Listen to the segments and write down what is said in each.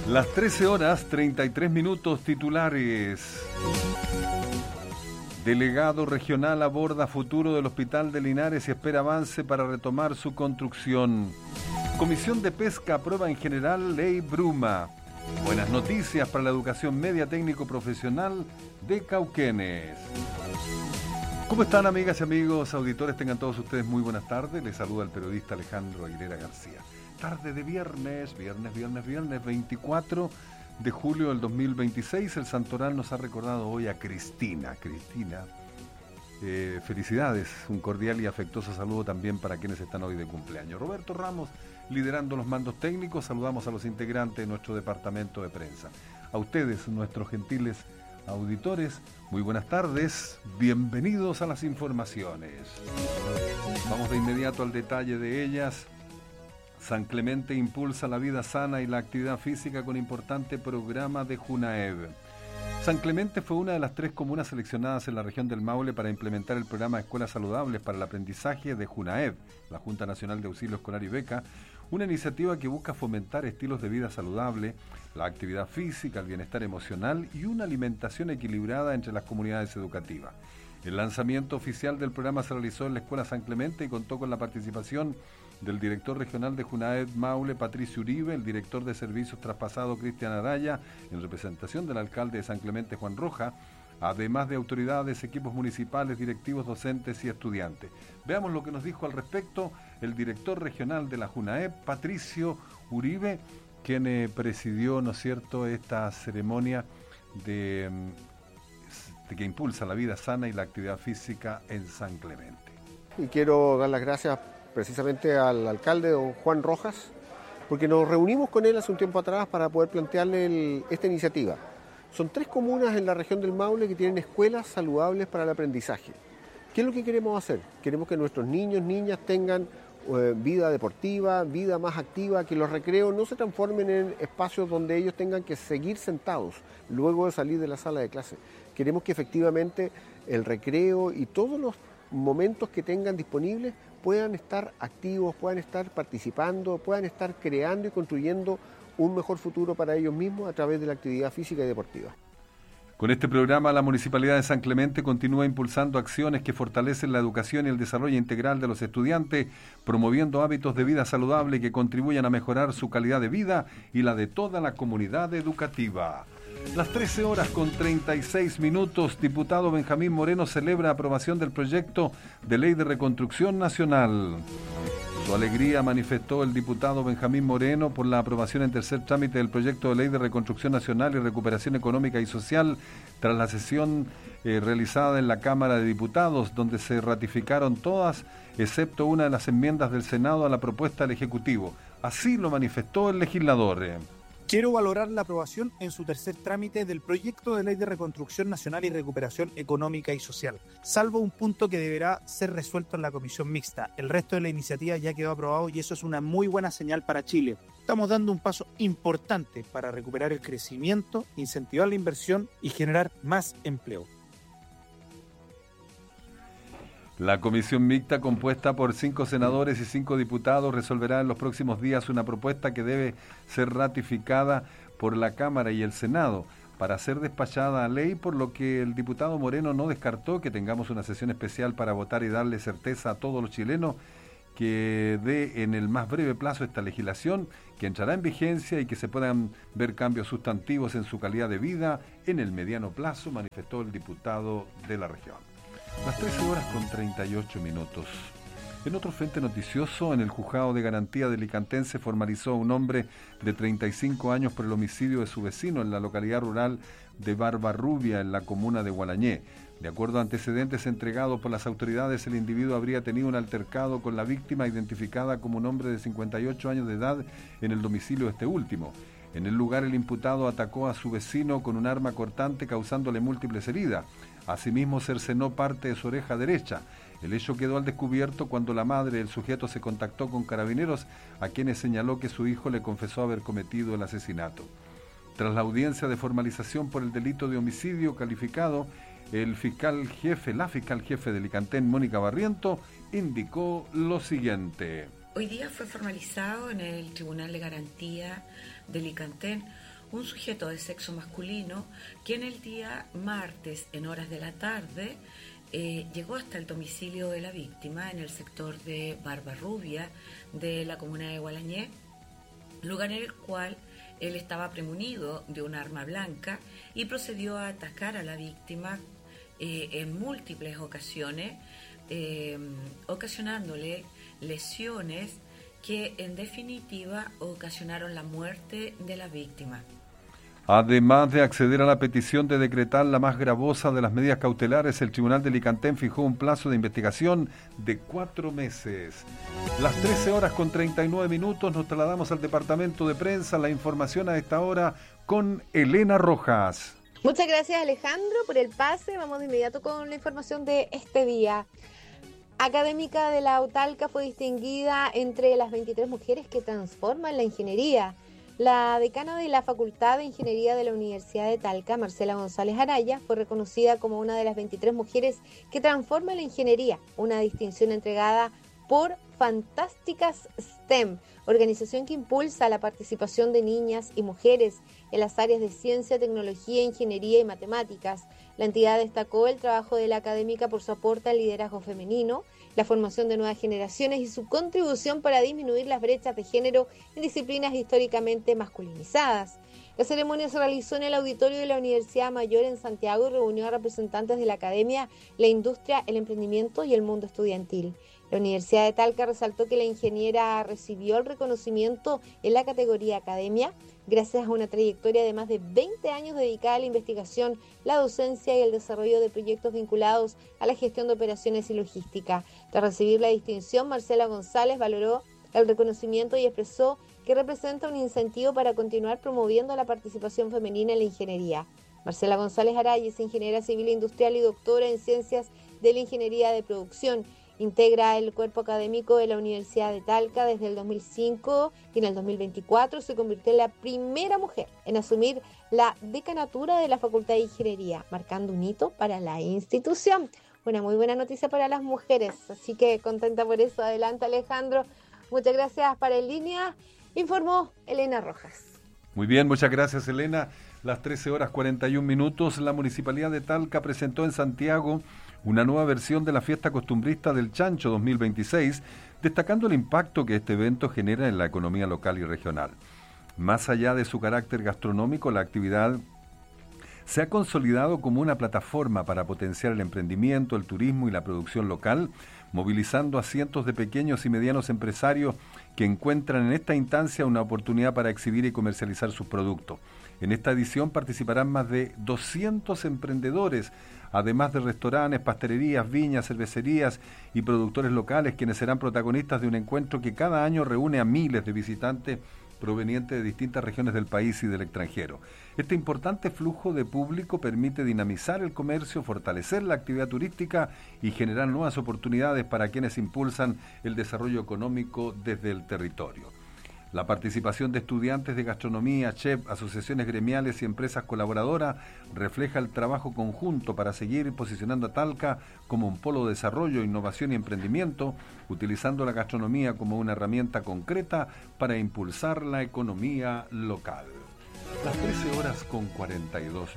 Las 13 horas 33 minutos, titulares. Delegado regional aborda futuro del Hospital de Linares y espera avance para retomar su construcción. Comisión de Pesca aprueba en general ley Bruma. Buenas noticias para la educación media técnico profesional de Cauquenes. ¿Cómo están, amigas y amigos, auditores? Tengan todos ustedes muy buenas tardes. Les saluda el periodista Alejandro Aguilera García. Tarde de viernes 24 de julio del 2026. El Santoral nos ha recordado hoy a Cristina. Felicidades, un cordial y afectuoso saludo también para quienes están hoy de cumpleaños. Roberto Ramos liderando los mandos técnicos. Saludamos a los integrantes de nuestro departamento de prensa. A ustedes, nuestros gentiles auditores, muy buenas tardes, bienvenidos a las informaciones. Vamos de inmediato al detalle de ellas. San Clemente impulsa la vida sana y la actividad física con importante programa de Junaev. San Clemente fue una de las 3 comunas seleccionadas en la región del Maule para implementar el programa de Escuelas Saludables para el Aprendizaje de Junaev, la Junta Nacional de Auxilio Escolar y Beca, una iniciativa que busca fomentar estilos de vida saludable, la actividad física, el bienestar emocional y una alimentación equilibrada entre las comunidades educativas. El lanzamiento oficial del programa se realizó en la Escuela San Clemente y contó con la participación del director regional de Junaev Maule, Patricio Uribe, el director de servicios traspasado, Cristian Araya, en representación del alcalde de San Clemente, Juan Roja, además de autoridades, equipos municipales, directivos, docentes y estudiantes. Veamos lo que nos dijo al respecto el director regional de la Junaev, Patricio Uribe, quien presidió, ¿no es cierto?, esta ceremonia de que impulsa la vida sana y la actividad física en San Clemente. Y quiero dar las gracias precisamente al alcalde, don Juan Rojas, porque nos reunimos con él hace un tiempo atrás para poder plantearle esta iniciativa. Son 3 comunas en la región del Maule que tienen escuelas saludables para el aprendizaje. ¿Qué es lo que queremos hacer? Queremos que nuestros niños, niñas tengan vida deportiva, vida más activa, que los recreos no se transformen en espacios donde ellos tengan que seguir sentados luego de salir de la sala de clase. Queremos que efectivamente el recreo y todos los momentos que tengan disponibles puedan estar activos, puedan estar participando, puedan estar creando y construyendo un mejor futuro para ellos mismos a través de la actividad física y deportiva. Con este programa, la Municipalidad de San Clemente continúa impulsando acciones que fortalecen la educación y el desarrollo integral de los estudiantes, promoviendo hábitos de vida saludable que contribuyan a mejorar su calidad de vida y la de toda la comunidad educativa. Las 13 horas con 36 minutos, diputado Benjamín Moreno celebra aprobación del proyecto de ley de reconstrucción nacional. Su alegría manifestó el diputado Benjamín Moreno por la aprobación en tercer trámite del proyecto de ley de reconstrucción nacional y recuperación económica y social tras la sesión realizada en la Cámara de Diputados, donde se ratificaron todas, excepto una de las enmiendas del Senado a la propuesta del Ejecutivo. Así lo manifestó el legislador. Quiero valorar la aprobación en su tercer trámite del proyecto de ley de reconstrucción nacional y recuperación económica y social, salvo un punto que deberá ser resuelto en la comisión mixta. El resto de la iniciativa ya quedó aprobado y eso es una muy buena señal para Chile. Estamos dando un paso importante para recuperar el crecimiento, incentivar la inversión y generar más empleo. La comisión mixta, compuesta por 5 senadores y 5 diputados, resolverá en los próximos días una propuesta que debe ser ratificada por la Cámara y el Senado para ser despachada a ley, por lo que el diputado Moreno no descartó que tengamos una sesión especial para votar y darle certeza a todos los chilenos que dé en el más breve plazo esta legislación, que entrará en vigencia y que se puedan ver cambios sustantivos en su calidad de vida en el mediano plazo, manifestó el diputado de la región. Las 13 horas con 38 minutos. En otro frente noticioso, en el juzgado de garantía de Licantén se formalizó a un hombre de 35 años por el homicidio de su vecino en la localidad rural de Barbarrubia, en la comuna de Gualañé. De acuerdo a antecedentes entregados por las autoridades, el individuo habría tenido un altercado con la víctima, identificada como un hombre de 58 años de edad, en el domicilio de este último. En el lugar, el imputado atacó a su vecino con un arma cortante, causándole múltiples heridas. Asimismo, cercenó parte de su oreja derecha. El hecho quedó al descubierto cuando la madre del sujeto se contactó con carabineros, a quienes señaló que su hijo le confesó haber cometido el asesinato. Tras la audiencia de formalización por el delito de homicidio calificado, la fiscal jefe de Licantén, Mónica Barriento, indicó lo siguiente. Hoy día fue formalizado en el Tribunal de Garantía de Licantén un sujeto de sexo masculino que en el día martes, en horas de la tarde, llegó hasta el domicilio de la víctima en el sector de Barbarrubia de la comuna de Gualañé, lugar en el cual él estaba premunido de un arma blanca y procedió a atacar a la víctima en múltiples ocasiones, ocasionándole lesiones que en definitiva ocasionaron la muerte de la víctima. Además de acceder a la petición de decretar la más gravosa de las medidas cautelares, el Tribunal de Licantén fijó un plazo de investigación de 4 meses. Las 13:39, nos trasladamos al departamento de prensa. La información a esta hora con Elena Rojas. Muchas gracias, Alejandro, por el pase. Vamos de inmediato con la información de este día. Académica de la UTALCA fue distinguida entre las 23 mujeres que transforman la ingeniería. La decana de la Facultad de Ingeniería de la Universidad de Talca, Marcela González Araya, fue reconocida como una de las 23 mujeres que transforman la ingeniería, una distinción entregada por Fantásticas STEM, organización que impulsa la participación de niñas y mujeres en las áreas de ciencia, tecnología, ingeniería y matemáticas. La entidad destacó el trabajo de la académica por su aporte al liderazgo femenino, la formación de nuevas generaciones y su contribución para disminuir las brechas de género en disciplinas históricamente masculinizadas. La ceremonia se realizó en el auditorio de la Universidad Mayor en Santiago y reunió a representantes de la academia, la industria, el emprendimiento y el mundo estudiantil. La Universidad de Talca resaltó que la ingeniera recibió el reconocimiento en la categoría academia gracias a una trayectoria de más de 20 años dedicada a la investigación, la docencia y el desarrollo de proyectos vinculados a la gestión de operaciones y logística. Tras recibir la distinción, Marcela González valoró el reconocimiento y expresó que representa un incentivo para continuar promoviendo la participación femenina en la ingeniería. Marcela González Araya es ingeniera civil industrial y doctora en ciencias de la ingeniería de producción. Integra el cuerpo académico de la Universidad de Talca desde el 2005 y en el 2024 se convirtió en la primera mujer en asumir la decanatura de la Facultad de Ingeniería, marcando un hito para la institución. Una muy buena noticia para las mujeres, así que contenta por eso. Adelante, Alejandro. Muchas gracias. Para En Línea, informó Elena Rojas. Muy bien, muchas gracias, Elena. Las 13:41, la Municipalidad de Talca presentó en Santiago una nueva versión de la fiesta costumbrista del Chancho 2026, destacando el impacto que este evento genera en la economía local y regional. Más allá de su carácter gastronómico, la actividad se ha consolidado como una plataforma para potenciar el emprendimiento, el turismo y la producción local, movilizando a cientos de pequeños y medianos empresarios que encuentran en esta instancia una oportunidad para exhibir y comercializar sus productos. En esta edición participarán más de 200 emprendedores, además de restaurantes, pastelerías, viñas, cervecerías y productores locales, quienes serán protagonistas de un encuentro que cada año reúne a miles de visitantes provenientes de distintas regiones del país y del extranjero. Este importante flujo de público permite dinamizar el comercio, fortalecer la actividad turística y generar nuevas oportunidades para quienes impulsan el desarrollo económico desde el territorio. La participación de estudiantes de gastronomía, chef, asociaciones gremiales y empresas colaboradoras refleja el trabajo conjunto para seguir posicionando a Talca como un polo de desarrollo, innovación y emprendimiento, utilizando la gastronomía como una herramienta concreta para impulsar la economía local. Las 13:42.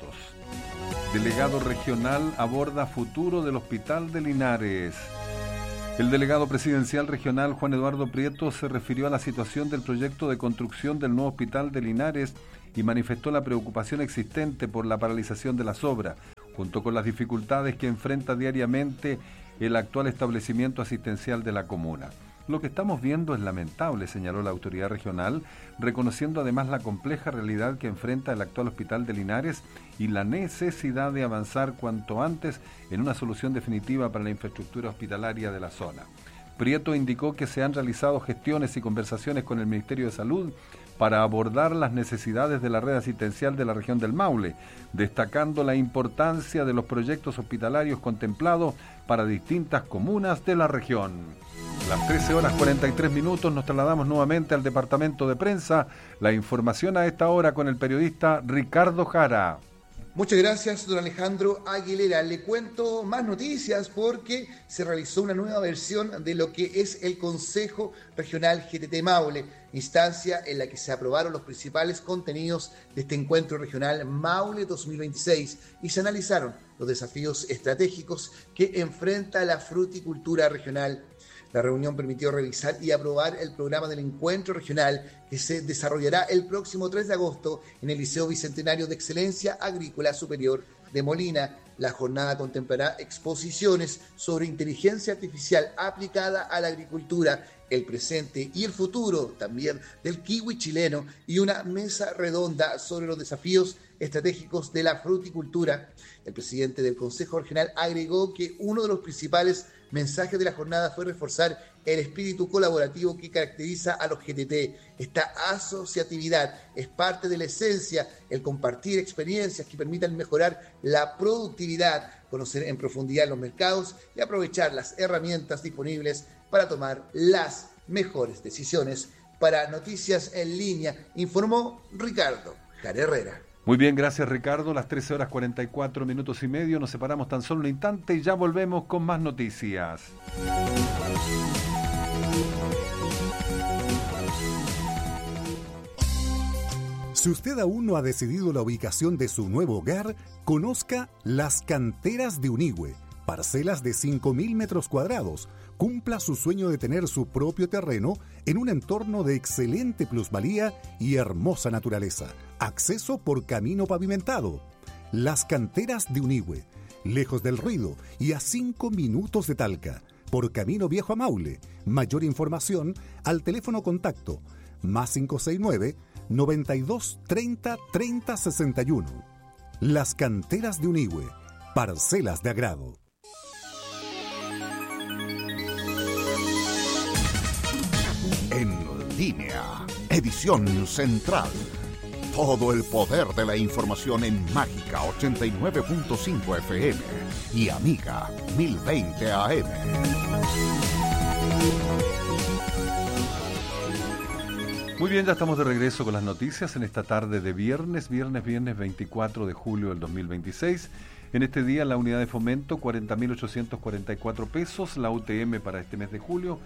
Delegado regional aborda futuro del Hospital de Linares. El delegado presidencial regional Juan Eduardo Prieto se refirió a la situación del proyecto de construcción del nuevo Hospital de Linares y manifestó la preocupación existente por la paralización de las obras, junto con las dificultades que enfrenta diariamente el actual establecimiento asistencial de la comuna. Lo que estamos viendo es lamentable, señaló la autoridad regional, reconociendo además la compleja realidad que enfrenta el actual Hospital de Linares y la necesidad de avanzar cuanto antes en una solución definitiva para la infraestructura hospitalaria de la zona. Prieto indicó que se han realizado gestiones y conversaciones con el Ministerio de Salud para abordar las necesidades de la red asistencial de la región del Maule, destacando la importancia de los proyectos hospitalarios contemplados para distintas comunas de la región. Las 13:43, nos trasladamos nuevamente al departamento de prensa. La información a esta hora con el periodista Ricardo Jara. Muchas gracias, don Alejandro Aguilera. Le cuento más noticias porque se realizó una nueva versión de lo que es el Consejo Regional GTT Maule, instancia en la que se aprobaron los principales contenidos de este encuentro regional Maule 2026 y se analizaron los desafíos estratégicos que enfrenta la fruticultura regional. La reunión permitió revisar y aprobar el programa del encuentro regional que se desarrollará el próximo 3 de agosto en el Liceo Bicentenario de Excelencia Agrícola Superior de Molina. La jornada contemplará exposiciones sobre inteligencia artificial aplicada a la agricultura, el presente y el futuro también del kiwi chileno y una mesa redonda sobre los desafíos estratégicos de la fruticultura. El presidente del Consejo Regional agregó que uno de los principales mensajes de la jornada fue reforzar el espíritu colaborativo que caracteriza a los GTT. Esta asociatividad es parte de la esencia, el compartir experiencias que permitan mejorar la productividad, conocer en profundidad los mercados y aprovechar las herramientas disponibles para tomar las mejores decisiones. Para Noticias en Línea, informó Ricardo Jara Herrera. Muy bien, gracias Ricardo. Las 13 horas 44 minutos y medio. Nos separamos tan solo un instante y ya volvemos con más noticias. Si usted aún no ha decidido la ubicación de su nuevo hogar, conozca Las Canteras de Unigüe. Parcelas de 5.000 metros cuadrados. Cumpla su sueño de tener su propio terreno en un entorno de excelente plusvalía y hermosa naturaleza. Acceso por camino pavimentado. Las Canteras de Unigüe, lejos del ruido y a 5 minutos de Talca, por Camino Viejo a Maule. Mayor información al teléfono contacto +569 92 30 30 61. Las Canteras de Unigüe, parcelas de agrado. En línea, edición central. Todo el poder de la información en Mágica 89.5 FM y Amiga 1020 AM. Muy bien, ya estamos de regreso con las noticias en esta tarde de viernes 24 de julio del 2026. En este día la unidad de fomento 40.844 pesos, la UTM para este mes de julio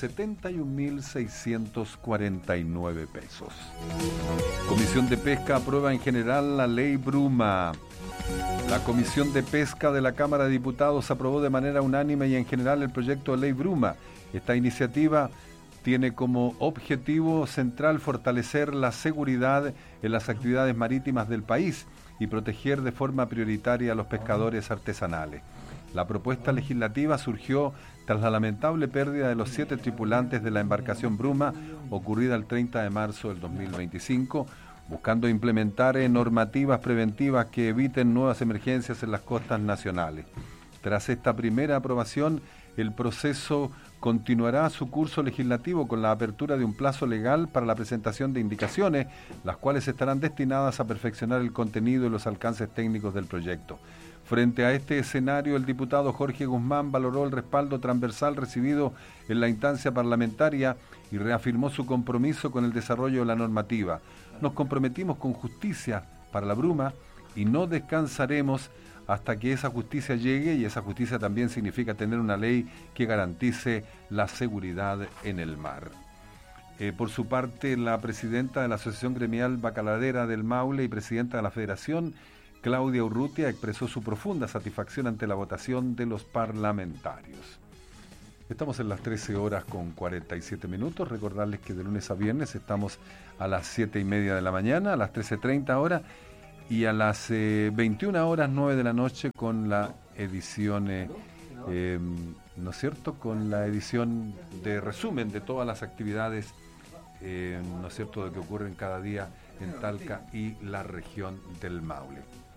71.649 pesos. Comisión de Pesca aprueba en general la ley Bruma. La Comisión de Pesca de la Cámara de Diputados aprobó de manera unánime y en general el proyecto de ley Bruma. Esta iniciativa tiene como objetivo central fortalecer la seguridad en las actividades marítimas del país y proteger de forma prioritaria a los pescadores artesanales. La propuesta legislativa surgió tras la lamentable pérdida de los 7 tripulantes de la embarcación Bruma, ocurrida el 30 de marzo del 2025, buscando implementar normativas preventivas que eviten nuevas emergencias en las costas nacionales. Tras esta primera aprobación, el proceso continuará su curso legislativo con la apertura de un plazo legal para la presentación de indicaciones, las cuales estarán destinadas a perfeccionar el contenido y los alcances técnicos del proyecto. Frente a este escenario, el diputado Jorge Guzmán valoró el respaldo transversal recibido en la instancia parlamentaria y reafirmó su compromiso con el desarrollo de la normativa. Nos comprometimos con justicia para la Bruma y no descansaremos hasta que esa justicia llegue, y esa justicia también significa tener una ley que garantice la seguridad en el mar. Por su parte, la presidenta de la Asociación Gremial Bacaladera del Maule y presidenta de la Federación, Claudia Urrutia, expresó su profunda satisfacción ante la votación de los parlamentarios. Estamos en las 13 horas con 47 minutos. Recordarles que de lunes a viernes estamos a las 7:30 de la mañana, a las 13:30 horas, y a las 21 horas 9 de la noche con la edición, ¿no es cierto?, con la edición de resumen de todas las actividades, ¿no es cierto?, de que ocurren cada día en Talca y la región del Maule.